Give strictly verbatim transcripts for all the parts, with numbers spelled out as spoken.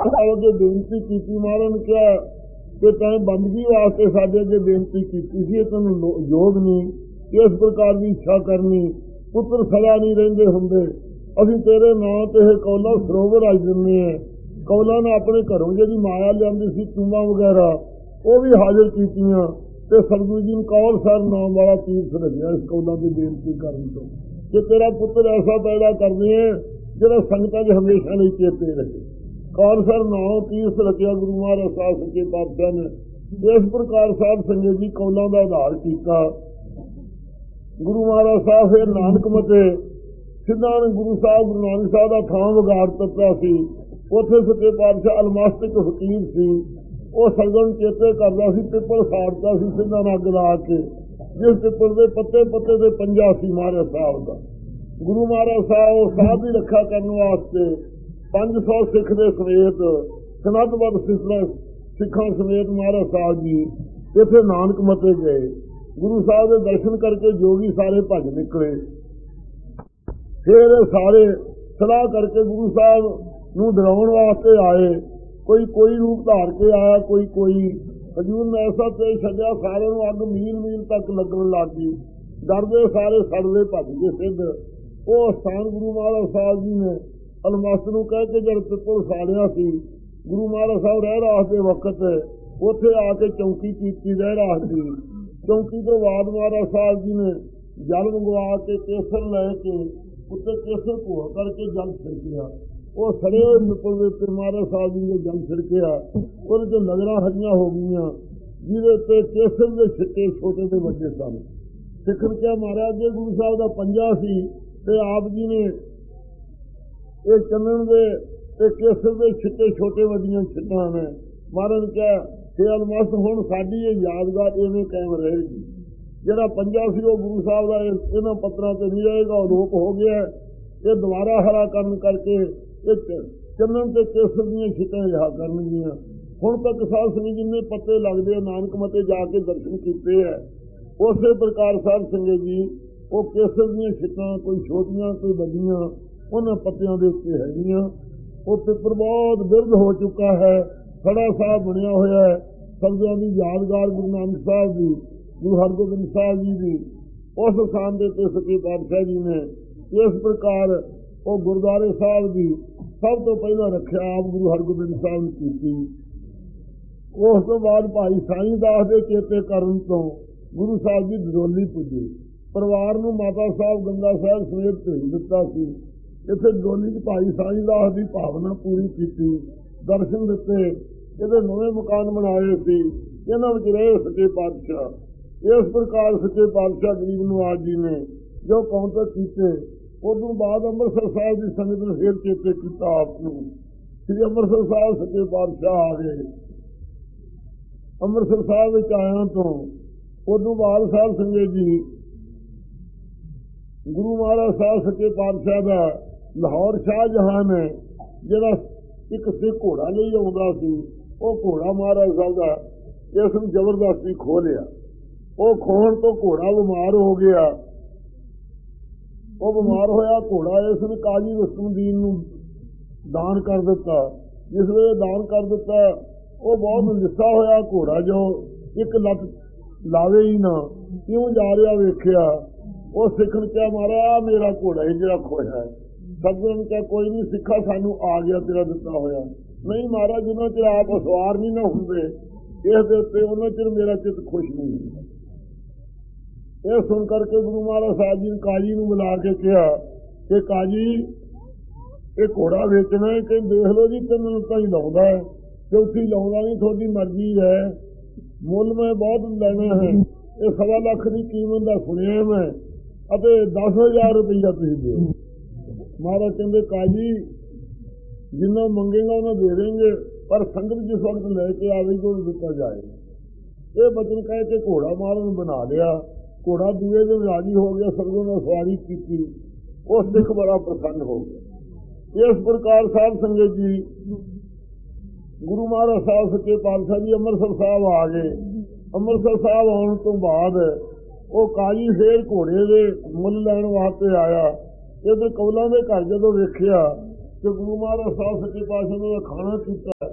अगे बेनती की। महाराज ने कहा कि तैं बंदगी वास्ते साडे अगे बेनती की सी, तेन योग नहीं इस प्रकार की इच्छा करनी, पुत्र सदा नहीं रहिंदे हुंदे, असीं तेरे नां ते कौला सरोवर रच दिंदे हैं। कौला ने अपने घरों जी माया लियांदी सी टूंबां वगैरह वो भी हाजिर कीतियां ते सतगुरु जी ने कौल सर नाम वाला तीर्थ रखिया इस कौला की बेनती करन तो कि तेरा पुत्र ऐसा पैदा करते हैं जिहड़ा संगतां च हमेशा नहीं चेते रहे। कौल सर नाम तीर्थ रखिया गुरु महाराज साहब सच्चे पातशाह ने। इस प्रकार साहब संगत जी कौलों का आधार किया। गुरु महाराज साहब फिर नानक मते सिद्धा ने गुरु साहब गुरु नानक साहब का थां विगाड़ तत्ता सी। उत्थे सच्चे पातशाह अलमास्तिक फकीर सी, वो सगन चेते करता सी, पिपल साड़ता सी सिद्धा ने अग ला के, जिस पिपल के पत्ते पत्ते से पंजा सी महाराज साहब का। गुरु महाराज साहब साहब की रक्षा करने वास्ते पांच सौ सिख के समेत सनदबद्ध सिखा समेत महाराज साहब जी इतने नानक मते गए। गुरु साहब के दर्शन करके जोगी सारे भज निकले। फिर सारे सलाह करके गुरु साहब नूं डराउण वास्ते आए। कोई कोई रूप धार के आया, कोई कोई हजूर ने ऐसा तेज छड्या सारे नूं अग मील मील तक लगन लग गई। डरदे सारे सड़दे भज गए सिद्ध। वो स्थान गुरु महाराज साहब जी ने अलमस्त नूं कह के जब पिपल साड़िया सी, गुरु महाराज साहब रह रास के वक्त उत्थे आके चौकी की रह रास की। चौकी तो बाद महाराज साहब जी ने जल मंगवा के केसर लैके उत्ते केसर घोल करके जल छिड़किया। वो सड़े हुए पिपल के उत्ते महाराज साहब जी ने जल छिड़किया। उहदे नजरां हरियां हो गई, जिहदे उत्ते केसर के छिट्टे छोटे ते वड्डे सन। सिखर क्या महाराज जी गुरु साहब का पंजा सी ते आप जी ने ये चंदन दे ते केसर के छिट्टे छोटे वड्डियां छिट्टां ने। महाराज क्या हे अलमस्त हुण साडी ये यादगार इवें कायम रहेगी। जिहड़ा पंजा सी वो गुरु साहब का इन्हां पत्थरां ते नहीं रहेगा, लोप हो गया। ये दोबारा हरा करन करके ये चंदन ते केसर दीयां छिट्टां रिहा करनगियां। हुण तक साध संगत जिन्ने पत्ते लगदे नानक मते जाके दर्शन कीते है। उस प्रकार साध संगत जी वो केसर दीयां छिट्टां कोई छोटियां कोई वड्डियां उन्हां पत्तियां दे उत्ते हैगियां। वो पिपर बहुत बिरध हो चुका है, खड़ा साहब बनया होया है। संगतां दी यादगार गुरु नानक साहब जी, गुरु हरगोबिंद साहब जी की उस स्थान के उत्ते सच्चे पातशाह जी ने इस प्रकार वो गुरुद्वारे साहब की सब तो पहला रखिया आप गुरु हरगोबिंद साहब ने की। उस तो बाद भाई साईं दास के चेते करन तो गुरु साहब जी डडोली पुजे। परिवार नूं माता साहब गंगा साहब समेत भेज दिता सी। इत्थे डडोली च भाई साईं दास की भावना पूरी की, दर्शन दिते। इहदे नवे मकान बनाए सी, इन्हां विच रहे सच्चे पातशाह। इस प्रकार सच्चे पातशाह गरीब नवाज जी ने जो काउंटर कीते। उदों बाद अंमृतसर साहब की संगत ने फिर चेते किया आपनूं। श्री अंमृतसर साहब सच्चे पातशाह आ गए। अंमृतसर साहब विच आया तो उदों बाद साहब संगत जी गुरु महाराज साहब सच्चे पातशाह का लाहौर शाहजहां ने जिहड़ा एक सिख घोड़ा नहीं आउंदा सी, वो घोड़ा महाराज साहब का इस जबरदस्ती खो लिया। वो खोण तो घोड़ा बीमार हो गया। वो बीमार होया घोड़ा इसने काजी रुस्तमदीन नूं दान कर दिता। जिस वे दान कर दिता वो बहुत लिस्सा होया घोड़ा, जो एक लत लावे ही ना क्यों जा रहा वेख्या। वो सिख ने क्या मारा मेरा घोड़ा ही जरा खोया है। सतगुरु ने क्या कोई नहीं सिखा सानू आ गया तेरा दिता होया। नहीं महाराज जिन्ना चिर आप सवार नहीं ना होंगे इस दे उत्ते उन्ना चिर मेरा चित खुश नहीं होंदा। यह सुन करके गुरु महाराज साहब जी ने काजी नूं बुला के कहा कि काजी ये घोड़ा वेचना है कि देख लो जी तीन लत्तां ही लाउंदा है, चौथी लाउंदा नहीं, थोड़ी मर्जी है। मुल मैं बहुत लेना है, ये सवा लख की कीमत का सुनिया मैं, अते दस हजार रुपया तुसीं दिओ। महाराज कहते काजी जिन्ना मंगेगा उन्हें दे देंगे, पर संगत जिस वक्त लेके आवेगी उन्हें दिता जाएगा। ये बचन कह के घोड़ा महाराज ने बना लिया। घोड़ा दूए दिन राजी हो गया, सतगुरु ने सवारी की, वो सिख बड़ा प्रसन्न हो गया। इस प्रकार साहब संगत जी गुरु महाराज साहब सच्चे पातशाह जी अंमृतसर साहब आ गए। अंमृतसर साहब आने तो बाद वो काजी फिर घोड़े के मुल लैन वास्ते आया। इधर कौलों के घर जो वेख्या कि गुरु महाराज साहब सच्चे पातशाह ने खाना किया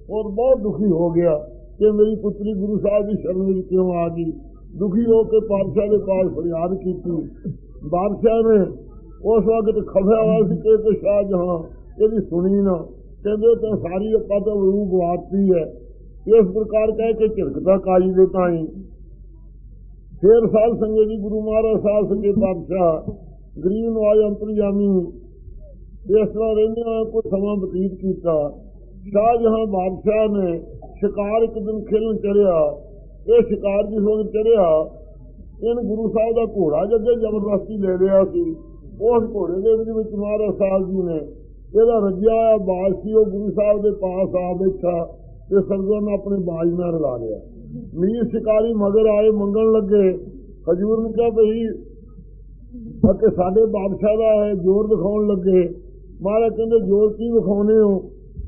और बहुत दुखी हो गया कि मेरी पुत्री गुरु साहब की शरण में क्यों आ गई। दुखी होकर पातशाह के पास फरियाद की। बादशाह ने उस वक्त खफिया हुआ सी कि शाहजहां यदि सुनी ना, कहते तो सारी अपा तो रूह गवाती है। इस प्रकार कह के झिड़कता काजी देता ही। फिर साल संगे जी गुरु महाराज साहब सके पातशाह गरीब नवाज अंतरजामी इस तरह रहने कुछ समा बतीत किया। शाहजहां बादशाह ने शिकार एक दिन खेलन चढ़िया। ये शिकार जिस वक्त चढ़िया इन गुरु साहब का घोड़ा जगे जबरदस्ती ले लिया सी। उस घोड़े के विच महाराज साहब जी ने यदा रजिया हुआ बाज सी वो गुरु साहब के पास आ बैठा तो सरदार ने अपने बाज में रला लिया। मीर शिकारी मगर आए मंगन लगे। हजूर ने कहा भाई कि साडे बादशाह का है जोर दिखाउण लगे। महाराज कहते जोर की विखाने हो,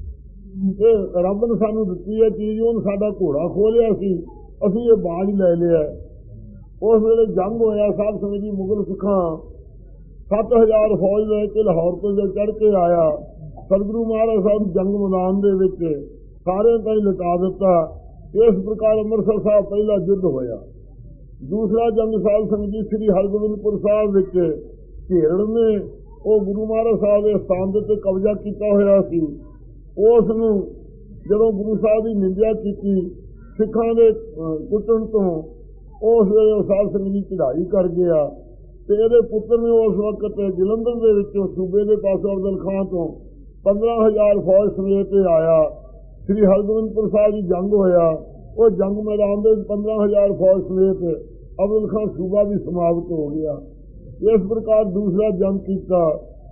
रब ने सानू दिती है चीज, उन्हें साडा घोड़ा खो लिया सी, असीं ये बाज ले लिया। उस वेले जंग होया साहब संगत जी मुगल सिखां सत्त हजार फौज लेके लाहौर तो जो चढ़ के आया। सतगुरु महाराज साहब जंग मैदान दे विच सारे ताईं लुटा दिता। इस प्रकार अमृतसर साहब पहला युद्ध होया। दूसरा जंग साहब संगत जी श्री हरगोबिंदपुर साहब विच घेरड़ ने वो गुरु महाराज साहब के स्थान के कब्जा किया होया सी। उस नूं जदों गुरु साहब की निंदा की सिखां दे कुटण तो उस वेले साहब संगत जी चढ़ाई कर गया। ते इहदे पुत्र ने उस वक्त जलंधर दे विचों सूबे के पासों अफजल खां तो पंद्रह हजार फौज समेत आया। श्री हरगोबिंदपुर साहब की जंग होया। वो जंग मैदान में पंद्रह हजार फौज समेत अफजल खां सूबा भी समाप्त हो गया। इस प्रकार दूसरा जंग किया।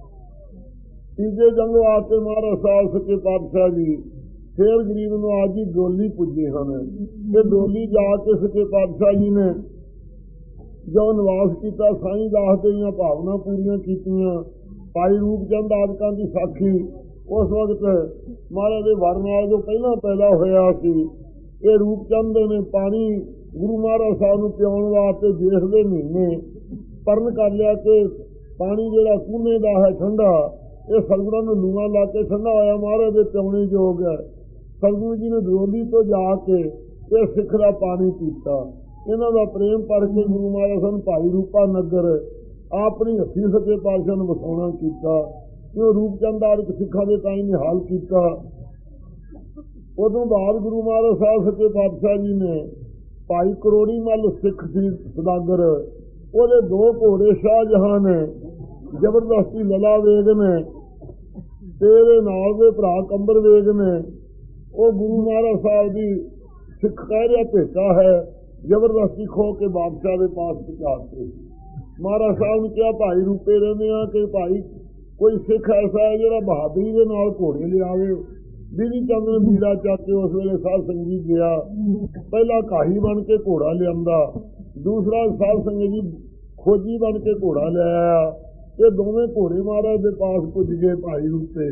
तीजे जंग वास्ते महाराज साहब सच्चे पातशाह जी फिर गरीब नवाज जी डोली पुजे हैं। ये डोली जाके सच्चे पातशाह जी ने जो निवास किया साईं दास दियां भावना पूरियां कीतियां। भाई रूपचंद आदिकां की साखी उस वक्त महाराज के वरनाल जो पहला पैदा होया सी। ये रूपचंद ने पानी गुरु महाराज साहब नूं पियाउण वास्ते जेठ दे महीने परन कर लिया कि पानी जिहड़ा कूने दा है ठंडा, ये सतगुरां नूं लूआं ला के ठंडा होया महाराज दे पियाउणे योग है। सतगुरु जी ने डोली तो जाके ये सिख दा पानी पीता। इन्हों का प्रेम पढ़ के गुरु महाराज सन भाई रूपा नगर अपनी हथी सच्चे पातशाह ने वसाउणा किया। जो रूपचंद आदि सिखा के ताई निहाल किया। उदों बाद गुरु महाराज साहब सच्चे पातशाह जी ने भाई करोड़ी मल सिख सी सदागर वो दो घोड़े शाहजहां ने जबरदस्ती लला वेग ने तेरे नाल दे भरा कंबर वेग ने वो गुरु महाराज साहब की सिख कह रहा भेटा है जबरदस्ती खो के बादशाह के पास पहुंचाते। महाराज साहब ने कहा भाई रूपे रहने कि भाई कोई सिख ऐसा है जो बहादुरी के नाल घोड़े लियावे। बिनी चंद ने बीड़ा चाके उस वेले साध संगत जी गया। पहला काही बन के घोड़ा लिया, दूसरा साध संगत जी खोजी बन के घोड़ा ले आया। ये दोवें घोड़े महाराज के पास पुज गए भाई रूपे।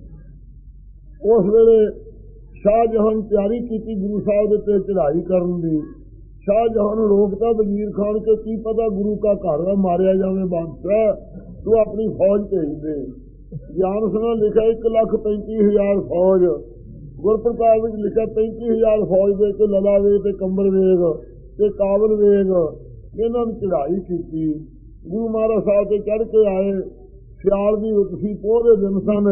उस वेले शाहजहां तैयारी की गुरु साहब के चढ़ाई करने की। शाहजहां ने रोकता वजीर खान के की पता गुरु का घर मारिया जाए बादशाह, तू अपनी फौज भेज दे। ज्ञान सुना लिखा एक लख पैंती हजार फौज, गुरप्रताप लिखा पैंती हजार फौज दे के लला वेग ते कंबर वेग ते काबल वेग इन्हों ने चढ़ाई की। गुरु महाराज साहब से चढ़ के आए। सियाल की रुत सी, पोह दे दिन सन।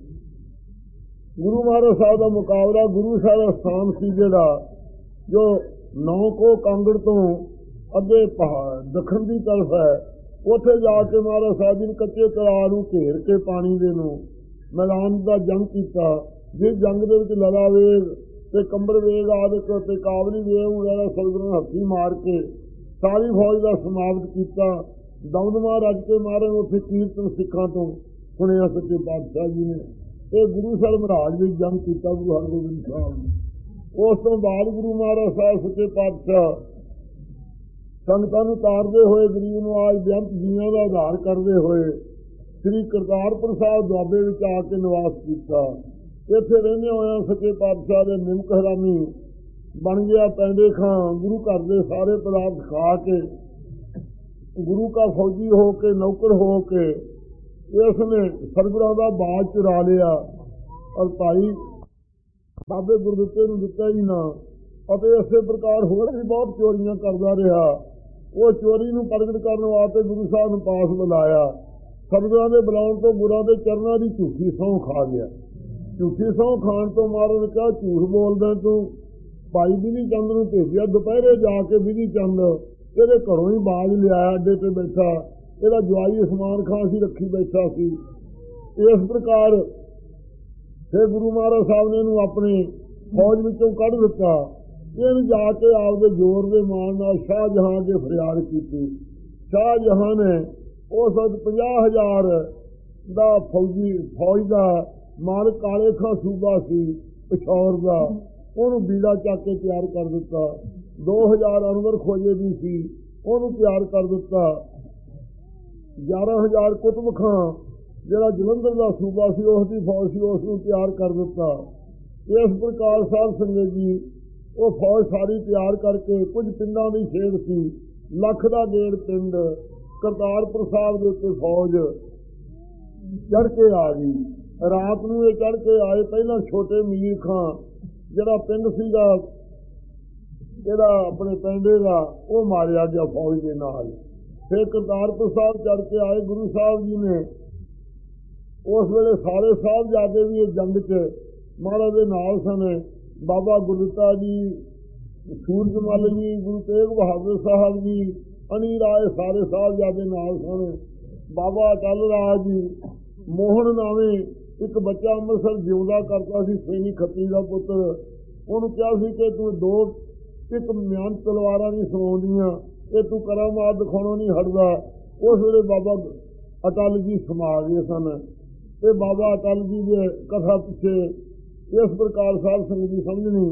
गुरु महाराज साहब का मुकाबला गुरु साहब का स्थान सी जिहड़ा जो नौ को कांगड़ तो अगे दखन की तरफ है, उत्थे जाके महाराज साहब जी ने कच्चे तलाब नूं घेर के पानी दे नूं मैदान का जंग किया। जिस जंग दे विच लला वेग ते कंबर वेग आदिक ते काबली वेग वगैरह सतगुरां ने हथी मार के सारी फौज का समाप्त किया। दमदमा रज के महाराज उत्थे कीर्तन सिखां तो सुनिया सच्चे पातशाह जी ने। ये गुरु साहब महाराज भी जंग किया गुरु हरगोबिंद साहब ने। उस तो बाद गुरु महाराज साहब सच्चे पातशाह संगतां नूं तारदे होए गरीब नवाज बेअंत जीआं दा आधार करते हुए श्री करतारपुर साहब दुआबे विच आके निवास किया। इत्थे रहिंदे होए सच्चे पातशाह दे निमक हरामी बन गया पैंदे खां। गुरु घर दे सारे पदार्थ खा के गुरु का फौजी हो के नौकर हो के इसने सतगुरां दा बाज चुरा लिया और भाई ਬਾਬੇ ਗੁਰਦਿੱਤੇ ਨੂੰ ਦਿੱਤਾ ਹੀ ਨਾ। ਅਤੇ ਇਸੇ ਪ੍ਰਕਾਰ ਹੋਰ ਵੀ ਬਹੁਤ ਚੋਰੀਆਂ ਕਰਦਾ ਰਿਹਾ। ਉਹ ਚੋਰੀ ਨੂੰ ਪ੍ਰਗਟ ਕਰਨ ਵਾਸਤੇ ਗੁਰੂ ਸਾਹਿਬ ਨੂੰ ਪਾਸ ਬੁਲਾਇਆ। ਸਤਿਗੁਰਾਂ ਦੇ ਬੁਲਾਉਣ ਤੋਂ ਗੁਰਾਂ ਦੇ ਚਰਨਾਂ ਦੀ ਝੂਠੀ ਸਹੁੰ ਖਾ ਗਿਆ। ਝੂਠੀ ਸਹੁੰ ਖਾਣ ਤੋਂ ਮਹਾਰਾਜ ਨੇ ਕਿਹਾ, ਝੂਠ ਬੋਲਦਾ ਤੂੰ। ਭਾਈ ਬਿਧੀ ਚੰਦ ਨੂੰ ਭੇਜਿਆ। ਦੁਪਹਿਰੇ ਜਾ ਕੇ ਬਿਧੀ ਚੰਦ ਇਹਦੇ ਘਰੋਂ ਹੀ ਬਾਜ ਲਿਆਇਆ। ਅੱਡੇ ਤੇ ਬੈਠਾ ਇਹਦਾ ਜਵਾਈ ਉਸਮਾਨ ਖਾਂ ਸੀ, ਰੱਖੀ ਬੈਠਾ ਸੀ। ਇਸ ਪ੍ਰਕਾਰ ਫਿਰ ਗੁਰੂ ਮਹਾਰਾਜ ਸਾਹਿਬ ਨੇ ਇਹਨੂੰ ਆਪਣੀ ਫੌਜ ਵਿੱਚੋਂ ਕੱਢ ਦਿੱਤਾ। ਇਹਨੂੰ ਜਾ ਕੇ ਆਪਦੇ ਜ਼ੋਰ ਦੇ ਮਾਣ ਨਾਲ ਸ਼ਾਹਜਹਾਂ ਅੱਗੇ ਫਰਿਆਦ ਕੀਤੀ। ਸ਼ਾਹਜਹਾਂ ਨੇ ਉਸ ਵਕਤ ਪੰਜਾਹ ਹਜ਼ਾਰ ਦਾ ਫੌਜੀ ਫੌਜ ਦਾ ਮਾਲਕ ਕਾਲੇ ਖਾਂ ਸੂਬਾ ਸੀ ਪਿਸ਼ੌਰ ਦਾ, ਉਹਨੂੰ ਬੀੜਾ ਚੱਕ ਕੇ ਤਿਆਰ ਕਰ ਦਿੱਤਾ। ਦੋ ਹਜ਼ਾਰ ਅਨਵਰ ਖੋਜੇ ਦੀ ਸੀ, ਉਹਨੂੰ ਤਿਆਰ ਕਰ ਦਿੱਤਾ। ਗਿਆਰਾਂ ਹਜ਼ਾਰ ਕੁਤਬ ਖਾਂ ਜਿਹੜਾ ਜਲੰਧਰ ਦਾ ਸੂਬਾ ਸੀ ਉਸ ਦੀ ਫੌਜ ਸੀ, ਉਸ ਨੂੰ ਤਿਆਰ ਕਰ ਦਿੱਤਾ। ਇਸ ਪ੍ਰਕਾਰ ਸਾਧ ਸੰਗਤ ਜੀ ਉਹ ਫੌਜ ਸਾਰੀ ਤਿਆਰ ਕਰਕੇ ਕੁਝ ਪਿੰਡਾਂ ਦੀ ਖੇਡ ਸੀ। ਲੱਖ ਦਾ ਡੇਢ ਪਿੰਡ ਕਰਤਾਰਪੁਰ ਸਾਹਿਬ ਦੇ ਉੱਤੇ ਫੌਜ ਚੜ੍ਹ ਕੇ ਆ ਗਈ। ਰਾਤ ਨੂੰ ਇਹ ਚੜ੍ਹ ਕੇ ਆਏ। ਪਹਿਲਾਂ ਛੋਟੇ ਮੀਰ ਖਾਂ ਜਿਹੜਾ ਪਿੰਡ ਸੀਗਾ ਇਹਦਾ ਆਪਣੇ ਪਿੰਡੇ ਦਾ, ਉਹ ਮਾਰਿਆ ਗਿਆ ਫੌਜ ਦੇ ਨਾਲ। ਫਿਰ ਕਰਤਾਰਪੁਰ ਸਾਹਿਬ ਚੜ੍ਹ ਕੇ ਆਏ। ਗੁਰੂ ਸਾਹਿਬ ਜੀ ਨੇ ਉਸ ਵੇਲੇ ਸਾਰੇ ਸਾਹਿਬਜ਼ਾਦੇ ਵੀ ਇਹ ਜੰਗ 'ਚ ਮਹਾਰਾਜ ਦੇ ਨਾਲ ਸਨ। ਬਾਬਾ ਗੁਰਦਿੱਤਾ ਜੀ, ਸੂਰਜ ਮੱਲ ਜੀ, ਗੁਰੂ ਤੇਗ ਬਹਾਦਰ ਸਾਹਿਬ ਜੀ, ਅਣੀ ਰਾਏ, ਸਾਰੇ ਸਾਹਿਬਜ਼ਾਦੇ ਨਾਲ ਸਨ। ਬਾਬਾ ਅਟਲ ਰਾਜ ਜੀ, ਮੋਹਨ ਨਾਵੇਂ ਇੱਕ ਬੱਚਾ ਅੰਮ੍ਰਿਤਸਰ ਜਿਉਂਦਾ ਕਰਦਾ ਸੀ, ਸੈਣੀ ਖੱਤਰੀ ਦਾ ਪੁੱਤਰ। ਉਹਨੂੰ ਕਿਹਾ ਸੀ ਕਿ ਤੂੰ ਦੋ ਇੱਕ ਮਿਆਨ ਤਲਵਾਰਾਂ ਨਹੀਂ ਸਮਾਉਂਦੀਆਂ, ਇਹ ਤੂੰ ਕਰਾਮਾਤ ਦਿਖਾਉਣੋਂ ਨਹੀਂ ਹਟਦਾ। ਉਸ ਵੇਲੇ ਬਾਬਾ ਅਟਲ ਜੀ ਸਮਾ ਗਏ ਸਨ। ਤੇ ਬਾਬਾ ਅਟਲ ਜੀ ਦੇ ਕਥਾ ਪਿੱਛੇ ਇਸ ਪ੍ਰਕਾਰ ਸਾਧ ਸੰਗਤ ਦੀ ਸਮਝਣੀ।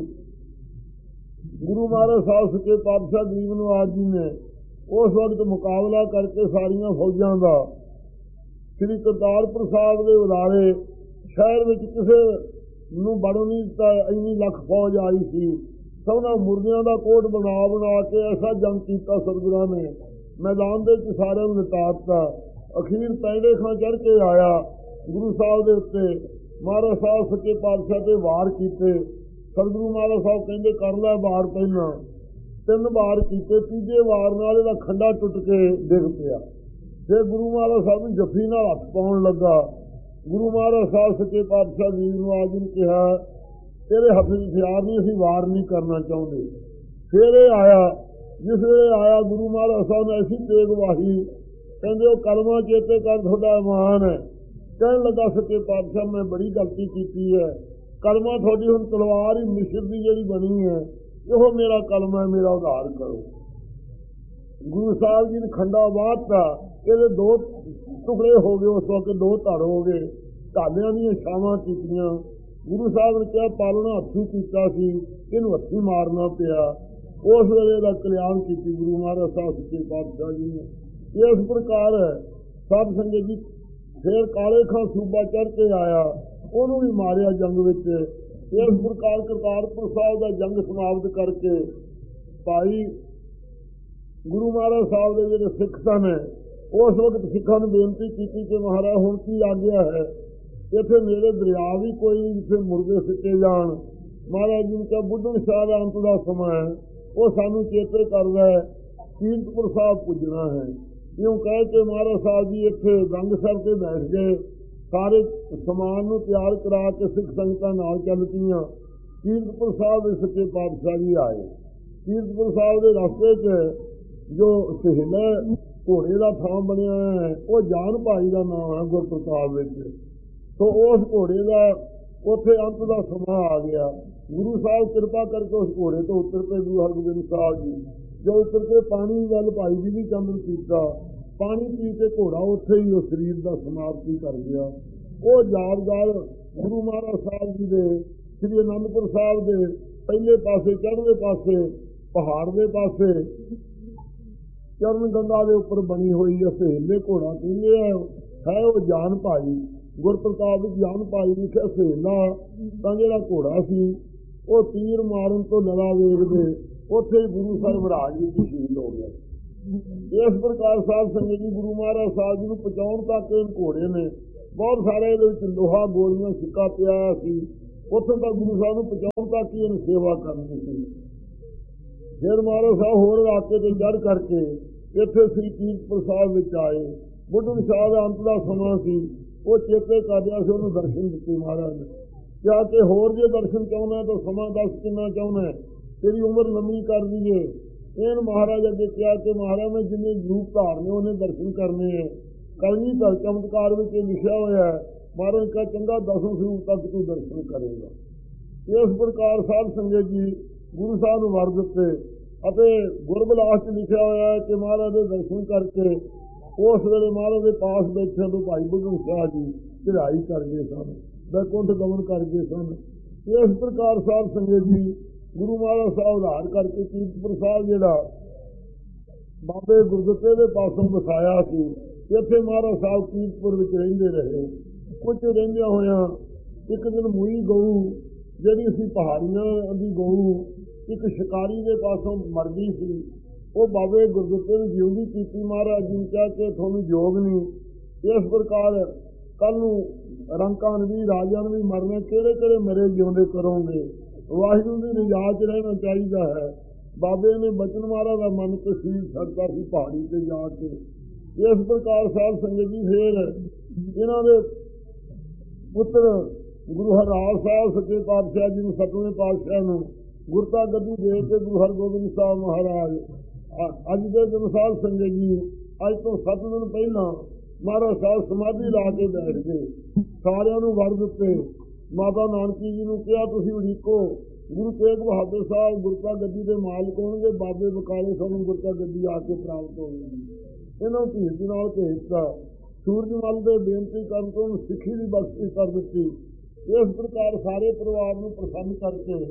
ਗੁਰੂ ਮਹਾਰਾਜ ਸਾਹਿਬ ਸੱਚੇ ਪਾਤਸ਼ਾਹ ਗਰੀਬ ਨਵਾਜ ਜੀ ਨੇ ਉਸ ਵਕਤ ਮੁਕਾਬਲਾ ਕਰਕੇ ਸਾਰੀਆਂ ਫੌਜਾਂ ਦਾ ਸ੍ਰੀ ਕਰਤਾਰਪੁਰ ਸਾਹਿਬ ਦੇ ਉਦਾਰੇ ਸ਼ਹਿਰ ਵਿੱਚ ਕਿਸੇ ਨੂੰ ਵੜਨ ਨਹੀਂ ਦਿੱਤਾ। ਇੰਨੀ ਲੱਖ ਫੌਜ ਆਈ ਸੀ। ਸਭਨਾਂ ਮੁਰਦਿਆਂ ਦਾ ਕੋਟ ਬਣਾ ਬਣਾ ਕੇ ਐਸਾ ਜੰਗ ਕੀਤਾ ਸਤਿਗੁਰਾਂ ਨੇ, ਮੈਦਾਨ ਦੇ ਵਿੱਚ ਸਾਰਿਆਂ ਨੂੰ ਲਿਟਾ ਦਿੱਤਾ। ਅਖੀਰ ਪੈਂਡੇ ਖਾਂ ਚੜ੍ਹ ਕੇ ਆਇਆ ਗੁਰੂ ਸਾਹਿਬ ਦੇ ਉੱਤੇ। ਮਹਾਰਾਜ ਸਾਹਿਬ ਸੱਚੇ ਪਾਤਸ਼ਾਹ ਤੇ ਵਾਰ ਕੀਤੇ। ਸਤਿਗੁਰੂ ਮਹਾਰਾਜ ਸਾਹਿਬ ਕਹਿੰਦੇ ਕਰ ਲੈ ਵਾਰ। ਪਹਿਲਾਂ ਤਿੰਨ ਵਾਰ ਕੀਤੇ, ਤੀਜੇ ਵਾਰ ਨਾਲ ਇਹਦਾ ਖੰਡਾ ਟੁੱਟ ਕੇ ਡਿੱਗ ਪਿਆ। ਫਿਰ ਗੁਰੂ ਮਹਾਰਾਜ ਸਾਹਿਬ ਨੂੰ ਜੱਫੀ ਨਾਲ ਹੱਥ ਪਾਉਣ ਲੱਗਾ। ਗੁਰੂ ਮਹਾਰਾਜ ਸਾਹਿਬ ਸੱਚੇ ਪਾਤਸ਼ਾਹ ਜੀ ਨੂੰ ਆਜ ਨੂੰ ਕਿਹਾ, ਤੇਰੇ ਹੱਥ 'ਚ ਹਥਿਆਰ ਨਹੀਂ, ਅਸੀਂ ਵਾਰ ਨਹੀਂ ਕਰਨਾ ਚਾਹੁੰਦੇ। ਫਿਰ ਇਹ ਆਇਆ। ਜਿਸ ਵੇਲੇ ਆਇਆ ਗੁਰੂ ਮਹਾਰਾਜ ਸਾਹਿਬ ਨੇ ਐਸੀ ਤੇਗ ਵਾਹੀ, ਕਹਿੰਦੇ ਉਹ ਕਲਮਾ ਚੇਤੇ ਕਰ, ਤੁਹਾਡਾ ਇਮਾਨ ਹੈ। ਕਹਿਣ ਲੱਗਾ ਸੱਚੇ ਪਾਤਸ਼ਾਹ ਮੈਂ ਬੜੀ ਗਲਤੀ ਕੀਤੀ ਹੈ। ਕਲਮਾ ਤੁਹਾਡੀ ਹੁਣ ਤਲਵਾਰ ਹੀ ਮਿਸਰ ਦੀ ਜਿਹੜੀ ਬਣੀ ਹੈ, ਇਹੋ ਮੇਰਾ ਕਲਮਾ ਹੈ, ਮੇਰਾ ਉਧਾਰ ਕਰੋ। ਗੁਰੂ ਸਾਹਿਬ ਜੀ ਨੇ ਖੰਡਾ ਵਾਹਤਾ। ਇਹਦੇ ਦੋ ਟੁਕੜੇ ਹੋ ਗਏ। ਉਸ ਵਕਤ ਦੋ ਧੜ ਹੋ ਗਏ। ਢਾਲਿਆਂ ਦੀਆਂ ਛਾਵਾਂ ਕੀਤੀਆਂ। ਗੁਰੂ ਸਾਹਿਬ ਨੇ ਕਿਹਾ ਪਾਲਣਾ ਹੱਥੀਂ ਕੀਤਾ ਸੀ, ਇਹਨੂੰ ਹੱਥੀਂ ਮਾਰਨਾ ਪਿਆ। ਉਸ ਵੇਲੇ ਦਾ ਕਲਿਆਣ ਕੀਤੀ ਗੁਰੂ ਮਹਾਰਾਜ ਸਾਹਿਬ ਸੱਚੇ ਪਾਤਸ਼ਾਹ ਜੀ ਨੇ। ਇਸ ਪ੍ਰਕਾਰ ਸਾਧ ਸੰਗਤ ਜੀ ਫਿਰ ਕਾਲੇ ਖਾਂ ਸੂਬਾ ਚੜ੍ਹ ਕੇ ਆਇਆ, ਉਹਨੂੰ ਵੀ ਮਾਰਿਆ ਜੰਗ ਵਿੱਚ। ਇਸ ਪ੍ਰਕਾਰ ਕਰਤਾਰਪੁਰ ਸਾਹਿਬ ਦਾ ਜੰਗ ਸਮਾਪਤ ਕਰਕੇ ਭਾਈ ਗੁਰੂ ਮਹਾਰਾਜ ਸਾਹਿਬ ਦੇ ਜਿਹੜੇ ਸਿੱਖ ਸਨ, ਉਸ ਵਕਤ ਸਿੱਖਾਂ ਨੂੰ ਬੇਨਤੀ ਕੀਤੀ ਕਿ ਮਹਾਰਾਜ ਹੁਣ ਕੀ ਆਗਿਆ ਹੈ, ਇੱਥੇ ਨੇੜੇ ਦਰਿਆ ਵੀ ਕੋਈ ਨਹੀਂ ਜਿੱਥੇ ਮੁਰਗੇ ਸਿੱਟੇ ਜਾਣ। ਮਹਾਰਾਜ ਜੀ ਨੇ ਕਿਹਾ ਬੁੱਢਣ ਸ਼ਾਹ ਦਾ ਅੰਤ ਦਾ ਸਮਾਂ ਹੈ, ਉਹ ਸਾਨੂੰ ਚੇਤੇ ਕਰਦਾ ਹੈ, ਕੀਰਤਪੁਰ ਸਾਹਿਬ ਪੁੱਜਣਾ ਹੈ। ਇਉਂ ਕਹਿ ਕੇ ਮਹਾਰਾਜ ਸਾਹਿਬ ਜੀ ਇੱਥੇ ਗੰਗਸਰ ਤੇ ਬੈਠ ਗਏ। ਸਾਰੇ ਸਮਾਨ ਨੂੰ ਤਿਆਰ ਕਰਾ ਕੇ ਸਿੱਖ ਸੰਗਤਾਂ ਨਾਲ ਚੱਲ ਪਈਆਂ। ਕੀਰਤਪੁਰ ਸਾਹਿਬ ਦੇ ਸੱਚੇ ਪਾਤਸ਼ਾਹ ਜੀ ਆਏ। ਕੀਰਤਪੁਰ ਸਾਹਿਬ ਦੇ ਰਸਤੇ 'ਚ ਜੋ ਸਹਿਲਾ ਘੋੜੇ ਦਾ ਥਾਂ ਬਣਿਆ ਹੈ, ਉਹ ਜਾਨ ਭਾਈ ਦਾ ਨਾਮ ਹੈ ਗੁਰਪ੍ਰਤਾਪ ਵਿੱਚ। ਸੋ ਉਸ ਘੋੜੇ ਦਾ ਉੱਥੇ ਅੰਤ ਦਾ ਸਮਾਂ ਆ ਗਿਆ। ਗੁਰੂ ਸਾਹਿਬ ਕਿਰਪਾ ਕਰਕੇ ਉਸ ਘੋੜੇ ਤੋਂ ਉੱਤਰ ਪਏ ਗੁਰੂ ਹਰਗੋਬਿੰਦ ਸਾਹਿਬ ਜੀ। ਜੋ ਉੱਤਰ ਕੇ ਪਾਣੀ ਵੱਲ ਭਾਈ ਜੀ ਵੀ ਚੰਦਨ ਕੀਤਾ। ਪਾਣੀ ਪੀ ਕੇ ਘੋੜਾ ਉੱਥੇ ਹੀ ਉਹ ਸਰੀਰ ਦਾ ਸਮਾਪਤੀ ਕਰ ਗਿਆ। ਉਹ ਯਾਦਗਾਰ ਗੁਰੂ ਮਹਾਰਾਜ ਸਾਹਿਬ ਜੀ ਦੇ ਸ੍ਰੀ ਅਨੰਦਪੁਰ ਸਾਹਿਬ ਦੇ ਪਹਿਲੇ ਪਾਸੇ ਚੜ੍ਹਦੇ ਪਾਸੇ ਪਹਾੜ ਦੇ ਪਾਸੇ ਚਰਨ ਗੰਗਾ ਦੇ ਉੱਪਰ ਬਣੀ ਹੋਈ ਹੈ ਸਹੇਲੇ ਘੋੜਾ ਕਹਿੰਦੇ ਹੈ। ਉਹ ਜਾਨ ਭਾਈ ਗੁਰਪ੍ਰਤਾਪ ਵਿੱਚ ਜਾਨ ਭਾਈ ਲਿਖਿਆ ਸਹੇਲਾ ਤਾਂ ਜਿਹੜਾ ਘੋੜਾ ਸੀ ਉਹ ਤੀਰ ਮਾਰਨ ਤੋਂ ਲੜਾ ਵੇਖਦੇ ਉੱਥੇ ਹੀ ਗੁਰੂ ਸਾਹਿਬ ਰਾਜ ਵਿੱਚ ਸ਼ਹੀਦ ਹੋ ਗਿਆ। ਇਸ ਪ੍ਰਕਾਰ ਸਾਧ ਸੰਗਤ ਜੀ ਗੁਰੂ ਮਹਾਰਾਜ ਸਾਹਿਬ ਜੀ ਨੂੰ ਪਹੁੰਚਾਉਣ ਤੱਕ ਇਹ ਘੋੜੇ ਨੇ ਬਹੁਤ ਸਾਰੇ ਇਹਦੇ ਵਿੱਚ ਲੋਹਾ ਗੋਲੀਆਂ ਸਿੱਕਾ ਪਿਆ ਸੀ, ਉੱਥੋਂ ਤੱਕ ਗੁਰੂ ਸਾਹਿਬ ਨੂੰ ਪਹੁੰਚਾਉਣ ਤੱਕ ਹੀ ਇਹਨੂੰ ਸੇਵਾ ਕਰਨੀ ਸੀ। ਫਿਰ ਮਹਾਰਾਜ ਸਾਹਿਬ ਹੋਰ ਇਲਾਕੇ ਤੇ ਚੜ੍ਹ ਕਰਕੇ ਇੱਥੇ ਸ੍ਰੀ ਕੀਰਤਪੁਰ ਸਾਹਿਬ ਵਿੱਚ ਆਏ। ਬੁੱਢਣ ਸ਼ਾਹ ਦਾ ਅੰਤ ਦਾ ਸਮਾਂ ਸੀ, ਉਹ ਚੇਤੇ ਕਰ ਰਿਹਾ ਸੀ, ਉਹਨੂੰ ਦਰਸ਼ਨ ਦਿੱਤੇ ਮਹਾਰਾਜ ਨੇ। ਕਿਹਾ ਕਿ ਹੋਰ ਜੇ ਦਰਸ਼ਨ ਚਾਹੁੰਦਾ ਤਾਂ ਸਮਾਂ ਦੱਸ ਕਿੰਨਾ ਚਾਹੁੰਦਾ, ਤੇਰੀ ਉਮਰ ਲੰਮੀ ਕਰ ਦਈਏ। ਇਹਨ ਮਹਾਰਾਜ ਅੱਗੇ ਕਿਹਾ ਕਿ ਮਹਾਰਾਜ ਮੈਂ ਜਿੰਨੇ ਰੂਪ ਧਾਰਨੇ ਉਹਨੇ ਦਰਸ਼ਨ ਕਰਨੇ ਹੈ। ਕਲਗੀਧਰ ਚਮਤਕਾਰ ਵਿੱਚ ਇਹ ਲਿਖਿਆ ਹੋਇਆ ਹੈ, ਮਹਾਰਾਜ ਕਹਾ ਚੰਗਾ ਦਸੋਂ ਸਰੂਪ ਤੱਕ ਤੂੰ ਦਰਸ਼ਨ ਕਰੇਗਾ। ਇਸ ਪ੍ਰਕਾਰ ਸਾਧ ਸੰਗਤ ਜੀ ਗੁਰੂ ਸਾਹਿਬ ਨੂੰ ਵਰ ਦਿੱਤੇ ਅਤੇ ਗੁਰਬਿਲਾਸ 'ਚ ਲਿਖਿਆ ਹੋਇਆ ਹੈ ਕਿ ਮਹਾਰਾਜ ਦੇ ਦਰਸ਼ਨ ਕਰਕੇ ਉਸ ਵੇਲੇ ਮਹਾਰਾਜ ਦੇ ਪਾਸ ਬੈਠੇ ਤੋਂ ਭਾਈ ਬੁੱਢਣ ਸ਼ਾਹ ਜੀ ਚੜ੍ਹਾਈ ਕਰ ਗਏ ਸਨ, ਬੈਕੁੰਠ ਗਮਨ ਕਰ ਗਏ ਸਨ। ਇਸ ਪ੍ਰਕਾਰ ਸਾਧ ਸੰਗਤ ਜੀ ਗੁਰੂ ਮਹਾਰਾਜ ਸਾਹਿਬ ਉਧਾਰ ਕਰਕੇ ਕੀਰਤਪੁਰ ਸਾਹਿਬ ਜਿਹੜਾ ਬਾਬੇ ਗੁਰਦਿੱਤੇ ਦੇ ਪਾਸੋਂ ਵਸਾਇਆ ਸੀ, ਇੱਥੇ ਮਹਾਰਾਜ ਸਾਹਿਬ ਕੀਰਤਪੁਰ ਵਿੱਚ ਰਹਿੰਦੇ ਰਹੇ। ਕੁਝ ਰਹਿੰਦਿਆਂ ਹੋਇਆਂ ਇੱਕ ਦਿਨ ਮੂਈ ਗਊ ਜਿਹੜੀ ਸੀ ਪਹਾੜੀਆਂ ਦੀ ਗਊ ਇੱਕ ਸ਼ਿਕਾਰੀ ਦੇ ਪਾਸੋਂ ਮਰ ਗਈ ਸੀ। ਉਹ ਬਾਬੇ ਗੁਰਦਿੱਤੇ ਨੂੰ ਜਿਉਂਦੀ ਕੀਤੀ। ਮਹਾਰਾਜ ਜੀ ਨੇ ਕਿਹਾ ਕਿ ਤੁਹਾਨੂੰ ਯੋਗ ਨਹੀਂ, ਇਸ ਪ੍ਰਕਾਰ ਕੱਲ੍ਹ ਨੂੰ ਰੰਕਾਂ ਨੂੰ ਵੀ ਰਾਜਿਆਂ ਨੂੰ ਵੀ ਮਰਨਾ, ਕਿਹੜੇ ਕਿਹੜੇ ਮਰੇ ਜਿਉਂਦੇ ਕਰੋਗੇ। ਵਾਹਿਗੁਰੂ ਦੀ ਰਜ਼ਾ 'ਚ ਰਹਿਣਾ ਚਾਹੀਦਾ ਹੈ। ਬਾਬੇ ਨੇ ਬਚਨ ਮਹਾਰਾਜ ਦਾ ਮਨ ਤਸੀਲ ਛੱਡਦਾ ਸੀ ਪਹਾੜੀ ਤੇ ਜਾ ਕੇ। ਇਸ ਪ੍ਰਕਾਰ ਸਾਧ ਸੰਗਤ ਜੀ ਫੇਰ ਇਹਨਾਂ ਦੇ ਪੁੱਤਰ ਗੁਰੂ ਹਰਰਾਜ ਸਾਹਿਬ ਸੱਚੇ ਪਾਤਸ਼ਾਹ ਜੀ ਨੂੰ, ਸਤਵੇਂ ਪਾਤਸ਼ਾਹ ਨੂੰ ਗੁਰਤਾ ਗੱਦੀ ਦੇ ਕੇ ਗੁਰੂ ਹਰਗੋਬਿੰਦ ਸਾਹਿਬ ਮਹਾਰਾਜ ਅੱਜ ਦੇ ਦਿਨ ਸਾਧ ਸੰਗਤ ਜੀ ਅੱਜ ਤੋਂ ਸੱਤ ਦਿਨ ਪਹਿਲਾਂ ਮਹਾਰਾਜ ਸਾਹਿਬ ਸਮਾਧੀ ਲਾ ਕੇ ਬੈਠ ਗਏ। ਸਾਰਿਆਂ ਨੂੰ ਵਰ ਦਿੱਤੇ। ਮਾਤਾ ਨਾਨਕੀ ਜੀ ਨੂੰ ਕਿਹਾ ਤੁਸੀਂ ਉਡੀਕੋ, ਗੁਰੂ ਤੇਗ ਬਹਾਦਰ ਸਾਹਿਬ ਗੁਰਤਾ ਗੱਦੀ ਦੇ ਮਾਲਕ ਹੋਣਗੇ, ਬਾਬੇ ਬਕਾਲੇ ਸਾਨੂੰ ਗੁਰਤਾ ਗੱਦੀ ਆ ਕੇ ਪ੍ਰਾਪਤ ਹੋਵੇਗੀ। ਇਹਨਾਂ ਧੀਰ ਦੇ ਨਾਲ ਭੇਜਤਾ। ਸੂਰਜਮਲ ਦੇ ਬੇਨਤੀ ਕਰਨ ਤੋਂ ਸਿੱਖੀ ਦੀ ਬਖਸ਼ਿਸ਼ ਕਰ ਦਿੱਤੀ। ਇਸ ਪ੍ਰਕਾਰ ਸਾਰੇ ਪਰਿਵਾਰ ਨੂੰ ਪ੍ਰਸੰਨ ਕਰਕੇ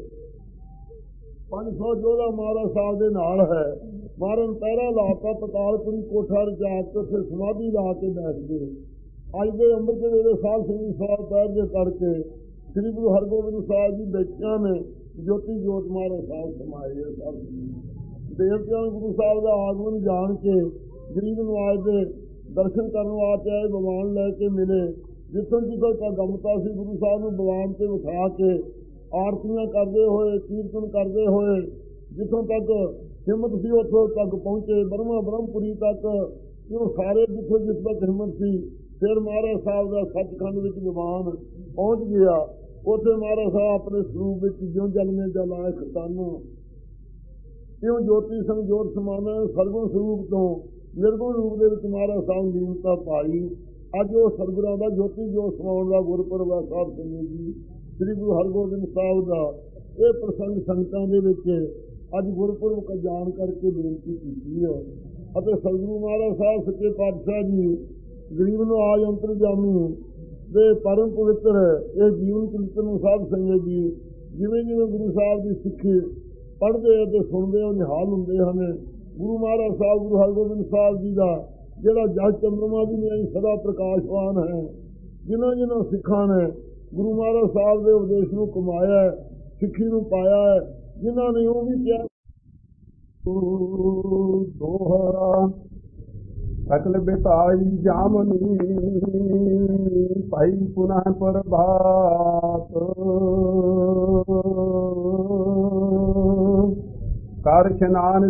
ਪੰਜ ਸੌ ਯੋਧਾ ਮਹਾਰਾਜ ਸਾਹਿਬ ਦੇ ਨਾਲ ਹੈ। ਮਹਾਰਾਜ ਨੇ ਪਹਿਰਾ ਲਾਤਾ, ਪਤਾਲਪੁਰੀ ਕੋਠਾ ਰਚਾ ਕੇ ਉੱਥੇ ਸਮਾਧੀ ਲਾ ਕੇ ਬੈਠ ਗਏ। ਅੱਜ ਦੇ ਅੰਮ੍ਰਿਤ ਵੇਲੇ ਸਾਧ ਸੰਗਤ ਸਾਹਿਬ ਪੈਰ ਦੇ ਕਰਕੇ ਸ੍ਰੀ ਗੁਰੂ ਹਰਗੋਬਿੰਦ ਸਾਹਿਬ ਜੀ ਬੈਠਿਆਂ ਨੇ ਜੋਤੀ ਜੋਤ ਮਹਾਰਾਜ ਸਾਹਿਬ ਸਮਾਏ ਹੈ। ਸਭ ਦੇਵਤਿਆਂ ਗੁਰੂ ਸਾਹਿਬ ਦਾ ਆਗਮਨ ਜਾਣ ਕੇ ਗਰੀਬ ਨਵਾਜ ਦੇ ਦਰਸ਼ਨ ਕਰਨ ਵਾਸਤੇ ਆਏ, ਭਗਵਾਨ ਲੈ ਕੇ ਮਿਲੇ। ਜਿੱਥੋਂ ਜਿੱਥੋਂ ਤੱਕ ਗਮਤਾ ਸੀ ਗੁਰੂ ਸਾਹਿਬ ਨੂੰ ਭਗਵਾਨ ਤੇ ਵਿਠਾ ਕੇ ਆਰਤੀਆਂ ਕਰਦੇ ਹੋਏ, ਕੀਰਤਨ ਕਰਦੇ ਹੋਏ ਜਿੱਥੋਂ ਤੱਕ ਹਿੰਮਤ ਸੀ ਉੱਥੋਂ ਤੱਕ ਪਹੁੰਚੇ, ਬਰਮਾ ਬ੍ਰਹਮਪੁਰੀ ਤੱਕ। ਉਹ ਸਾਰੇ ਜਿੱਥੋਂ ਜਿੱਥ ਤੱਕ ਹਿੰਮਤ ਸੀ ਫਿਰ ਮਹਾਰਾਜ ਸਾਹਿਬ ਦਾ ਸੱਚਖੰਡ ਵਿੱਚ ਭਗਵਾਨ ਪਹੁੰਚ ਗਿਆ। ਉੱਥੇ ਮਹਾਰਾਜ ਸਾਹਿਬ ਆਪਣੇ ਸਰੂਪ ਵਿੱਚ ਜਿਉਂ ਜਲਮੇ ਜਲਾਏ ਖਤਾਨੋ ਤਿਉਂ ਜੋਤੀ ਸੰਗ ਜੋਤ ਸਮਾਨਾ ਸਰਗੁਣ ਸਰੂਪ ਤੋਂ ਨਿਰਗੁਣ ਰੂਪ ਦੇ ਵਿੱਚ ਮਹਾਰਾਜ ਸਾਹਿਬ ਲੀਨਤਾ ਪਾਈ। ਅੱਜ ਉਹ ਸਰਗੁਰਾਂ ਦਾ ਜੋਤੀ ਜੋਤ ਸਮਾਉਣ ਦਾ ਗੁਰਪੁਰਬ ਹੈ। ਸਾਧ ਸੰਗਤ ਜੀ ਸ੍ਰੀ ਗੁਰੂ ਹਰਗੋਬਿੰਦ ਸਾਹਿਬ ਦਾ ਇਹ ਪ੍ਰਸੰਗ ਸੰਗਤਾਂ ਦੇ ਵਿੱਚ ਅੱਜ ਗੁਰਪੁਰਬ ਜਾਣ ਕਰਕੇ ਬੇਨਤੀ ਕੀਤੀ ਹੈ। ਅਤੇ ਸਤਿਗੁਰੂ ਮਹਾਰਾਜ ਸਾਹਿਬ ਸੱਚੇ ਪਾਤਸ਼ਾਹ ਜੀ ਗਰੀਬ ਨੂੰ ਆਜ ਅੰਤਰਜਾਮੀ ਦੇ ਪਰਮ ਪਵਿੱਤਰ ਇਹ ਜੀਵਨ ਕੀਰਤਨ ਨੂੰ ਸਾਧ ਸੰਗਤ ਜੀ ਜਿਵੇਂ ਜਿਵੇਂ ਗੁਰੂ ਸਾਹਿਬ ਦੀ ਸਿੱਖੀ ਪੜ੍ਹਦੇ ਅਤੇ ਸੁਣਦੇ ਉਹ ਨਿਹਾਲ ਹੁੰਦੇ ਹਨ। ਗੁਰੂ ਮਹਾਰਾਜ ਸਾਹਿਬ ਗੁਰੂ ਹਰਗੋਬਿੰਦ ਸਾਹਿਬ ਜੀ ਦਾ ਜਿਹੜਾ ਜਸ ਚੰਦਰਮਾ ਦੀ ਨਿਆਈ ਸਦਾ ਪ੍ਰਕਾਸ਼ਵਾਨ ਹੈ, ਜਿਨ੍ਹਾਂ ਜਿਨ੍ਹਾਂ ਸਿੱਖਾਂ ਨੇ ਗੁਰੂ ਮਹਾਰਾਜ ਸਾਹਿਬ ਦੇ ਉਪਦੇਸ਼ ਨੂੰ ਕਮਾਇਆ, ਸਿੱਖੀ ਨੂੰ ਪਾਇਆ ਹੈ, ਜਿਨ੍ਹਾਂ ਨੇ ਉਹ ਵੀ ਕਿਹਾ ਦੋਹਰਾ ਸਕਲ ਬਿਤਾਈ ਜਾਮਨੀ ਭਾਈ ਪੁਨః ਪ੍ਰਭਾਤ ਕਰ ਇਸ਼ਨਾਨ